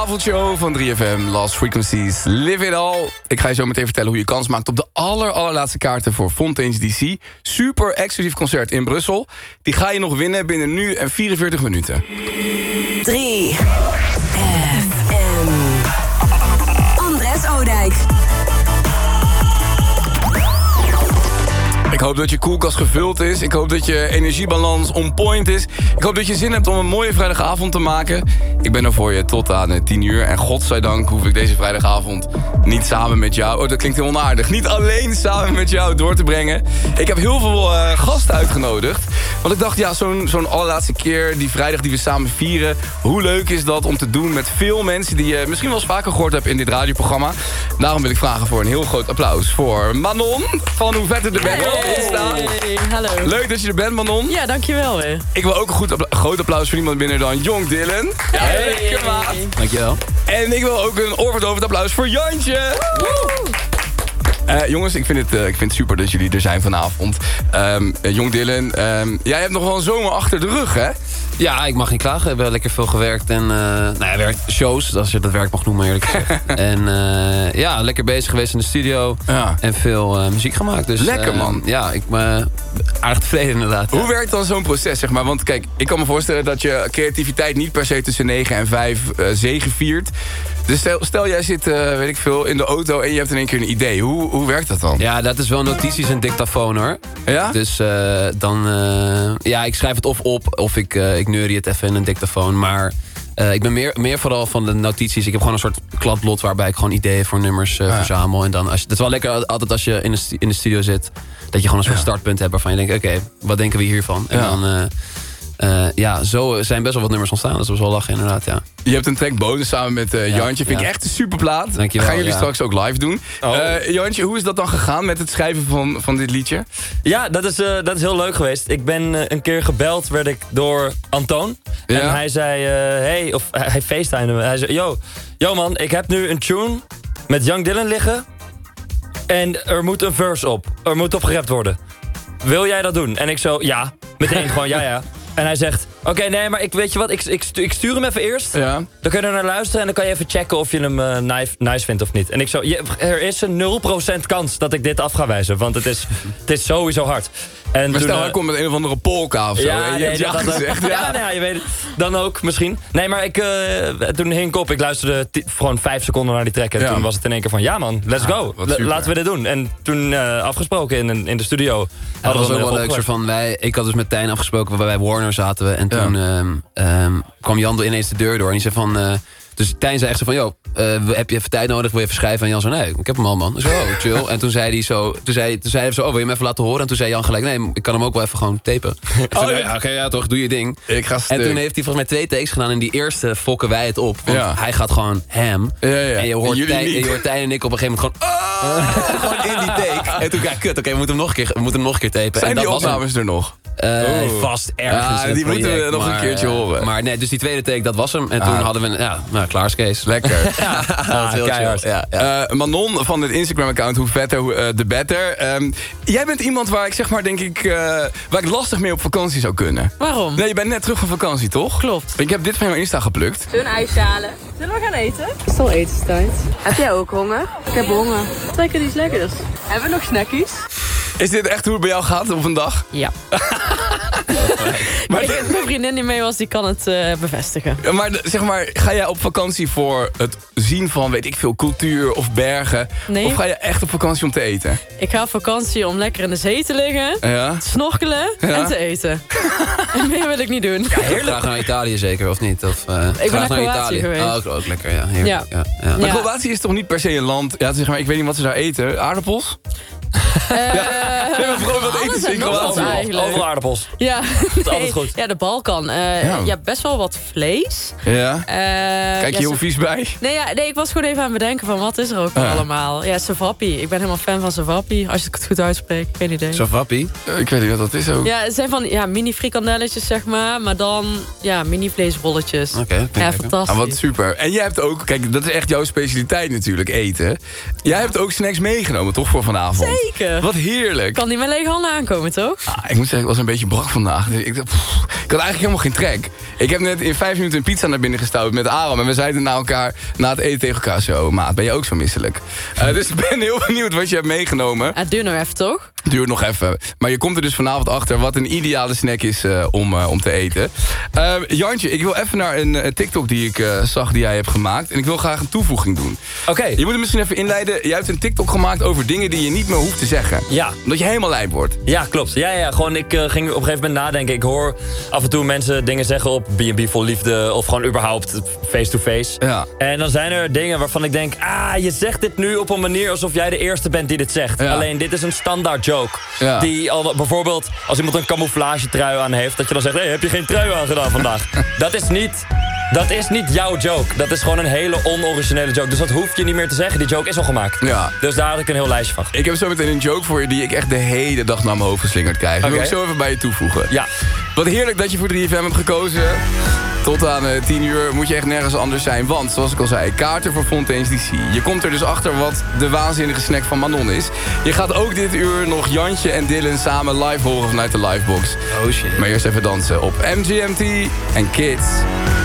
avondshow van 3FM, Lost Frequencies, Live It All. Ik ga je zo meteen vertellen hoe je kans maakt op de allerlaatste kaarten voor Fontaine's DC. Super exclusief concert in Brussel. Die ga je nog winnen binnen nu en 44 minuten. 3FM. Andres Oudijk. Ik hoop dat je koelkast gevuld is. Ik hoop dat je energiebalans on point is. Ik hoop dat je zin hebt om een mooie vrijdagavond te maken. Ik ben er voor je tot aan 10 uur. En godzijdank hoef ik deze vrijdagavond niet samen met jou... Oh, dat klinkt heel onaardig. Niet alleen samen met jou door te brengen. Ik heb heel veel gasten uitgenodigd. Want ik dacht, ja, zo'n allerlaatste keer, die vrijdag die we samen vieren... hoe leuk is dat om te doen met veel mensen... die je misschien wel eens vaker gehoord hebt in dit radioprogramma. Daarom wil ik vragen voor een heel groot applaus voor Manon van Hoe Vet Het Er Bent. Hey, hallo. Leuk dat je er bent, Manon. Ja, dankjewel. Hè. Ik wil ook een groot applaus voor niemand minder dan Young Dylan. Ja, lekker maat. Dankjewel. En ik wil ook een oorverdovend applaus voor Jantje. Jongens, ik vind het super dat jullie er zijn vanavond. Young Dylan, jij hebt nog wel een zomer achter de rug, hè? Ja, ik mag niet klagen. We hebben lekker veel gewerkt. En shows, als je dat werk mag noemen, eerlijk gezegd. En ja, lekker bezig geweest in de studio. Ja. En veel muziek gemaakt. Dus, lekker, man. Ja, ik ben aardig tevreden inderdaad. Hoe werkt dan zo'n proces, zeg maar? Want kijk, ik kan me voorstellen dat je creativiteit niet per se tussen 9 en 5 zegeviert. Dus stel jij zit, weet ik veel, in de auto en je hebt in één keer een idee. Hoe werkt dat dan? Ja, dat is wel notities en dictafoon, hoor. Ja? Dus ja, ik schrijf het of op of ik neurie het even in een dictafoon. Maar ik ben meer vooral van de notities. Ik heb gewoon een soort kladblad waarbij ik gewoon ideeën voor nummers verzamel. En dan, dat is wel lekker altijd als je in de studio zit, dat je gewoon een soort startpunt hebt waarvan je denkt, oké, wat denken we hiervan? En dan... ja, zo zijn best wel wat nummers ontstaan. Dat is wel lachen, inderdaad, ja. Je hebt een track bonus samen met Jantje. Vind ik echt een superplaat. Dankjewel. Gaan jullie straks ook live doen. Jantje, hoe is dat dan gegaan met het schrijven van dit liedje? Ja, dat is heel leuk geweest. Ik ben een keer gebeld, werd ik door Antoon. Ja. En hij zei, hey, of hij facetimede me. Hij zei, yo man, ik heb nu een tune met Young Dylan liggen. En er moet een verse op. Er moet op gerapt worden. Wil jij dat doen? En ik zo, ja. Meteen gewoon, ja. En hij zegt, oké, nee, maar weet je wat, ik stuur hem even eerst. Ja. Dan kun je er naar luisteren en dan kan je even checken of je hem nice vindt of niet. En ik zo, er is een 0% kans dat ik dit af ga wijzen. Want het is sowieso hard. En maar stel, hij komt met een of andere polka of zo. Ja, en je hebt gezegd. Ja, je weet het. Dan ook, misschien. Nee, maar toen hing ik op. Ik luisterde gewoon 5 seconden naar die track. En toen was het in één keer van, ja man, let's go. Laten we dit doen. En toen afgesproken in de studio. Dat was ook wel leuk. Ik had dus met Tijn afgesproken, bij Warner zaten we. En toen kwam Jan ineens de deur door. En die zei van... Dus Tijn zei echt zo van, heb je even tijd nodig? Wil je even schrijven? En Jan zo, nee, ik heb hem al, man. Zo, chill. En toen zei hij zo, wil je hem even laten horen? En toen zei Jan gelijk, nee, ik kan hem ook wel even gewoon tapen. Oké, toch, doe je ding. En toen heeft hij volgens mij 2 takes gedaan. En die eerste fokken wij het op. Want hij gaat gewoon ham. En je hoort Tijn en ik op een gegeven moment gewoon... gewoon in die take. En toen we moeten hem nog een keer tapen. Zijn die opnames er nog? Vast ergens. Ja, die moeten we nog een keertje horen. Maar nee, dus die tweede take, dat was hem. En toen hadden we klaarskees. Lekker. Dat is heel keihard. Manon van het Instagram-account Hoe Vetter, The Better. Jij bent iemand waar ik zeg maar, denk ik... waar ik lastig mee op vakantie zou kunnen. Waarom? Nee, je bent net terug van vakantie, toch? Klopt. Ik heb dit van jouw Insta geplukt. Zullen we een ijsje halen? Zullen we gaan eten? Het is al etenstijd. Heb jij ook honger? Ik heb honger. Trekken iets lekkers. Hebben we nog snackies? Is dit echt hoe het bij jou gaat op een dag? Ja. Maar mijn vriendin die mee was, die kan het bevestigen. Maar zeg maar, ga jij op vakantie voor het zien van, weet ik veel, cultuur of bergen? Nee. Of ga je echt op vakantie om te eten? Ik ga op vakantie om lekker in de zee te liggen, te snorkelen en te eten. En meer wil ik niet doen. Ja, heerlijk. Graag naar Italië zeker, of niet? Of, ik ben naar Kroatië geweest. Ook lekker, ja. Heerlijk. Ja. Maar Kroatië is toch niet per se een land... Ja, zeg maar, ik weet niet wat ze daar eten. Aardappels? Wat eten ze in Kroatië? Overal aardappels. Ja, dat is altijd goed. Ja, de Balkan. Ja, best wel wat vlees. Ja. Kijk je heel vies bij? Nee, ik was gewoon even aan het bedenken van wat is er ook allemaal. Ja, savapi. Ik ben helemaal fan van savapi. Als je het goed uitspreekt, geen idee. Savapi? Ik weet niet wat dat is ook. Ja, het zijn van mini frikandelletjes, zeg maar dan mini vleesrolletjes. Oké, ja, fantastisch. Wat super. En jij hebt ook, kijk, dat is echt jouw specialiteit natuurlijk, eten. Jij hebt ook snacks meegenomen, toch, voor vanavond? Zeker. Wat heerlijk. Kan die met lege handen aankomen, toch? Ik moet zeggen, ik was een beetje brak vandaag. Ik had eigenlijk helemaal geen trek. Ik heb net in 5 minuten een pizza naar binnen gestouwd met Aram. En we zeiden na het eten tegen elkaar zo... Maat, ben je ook zo misselijk? Dus ik ben heel benieuwd wat je hebt meegenomen. Het duurt nog even, toch? Duurt nog even. Maar je komt er dus vanavond achter wat een ideale snack is om te eten. Jantje, ik wil even naar een TikTok die ik zag die jij hebt gemaakt. En ik wil graag een toevoeging doen. Oké. Je moet het misschien even inleiden. Jij hebt een TikTok gemaakt over dingen die je niet meer hoeft te zeggen. Ja. Omdat je helemaal lijp wordt. Ja, klopt. Ja. Gewoon, ik ging op een gegeven moment nadenken. Ik hoor af en toe mensen dingen zeggen op B&B vol liefde. Of gewoon überhaupt face-to-face. Ja. En dan zijn er dingen waarvan ik denk... je zegt dit nu op een manier alsof jij de eerste bent die dit zegt. Ja. Alleen, dit is een standaard joke. Ja. Die al, bijvoorbeeld, als iemand een camouflage trui aan heeft... dat je dan zegt, heb je geen trui aangedaan vandaag? Dat is niet jouw joke. Dat is gewoon een hele onoriginele joke. Dus dat hoef je niet meer te zeggen. Die joke is al gemaakt. Ja. Dus daar had ik een heel lijstje van. Ik heb zo meteen een joke voor je die ik echt de hele dag naar mijn hoofd geslingerd krijg. Die wil ik zo even bij je toevoegen. Ja. Wat heerlijk dat je voor 3FM hebt gekozen. Tot aan 10 uur moet je echt nergens anders zijn. Want, zoals ik al zei, kaarten voor Fontaine's DC. Je komt er dus achter wat de waanzinnige snack van Manon is. Je gaat ook dit uur nog Jantje en Dylan samen live horen vanuit de livebox. Oh shit. Maar eerst even dansen op MGMT en Kids.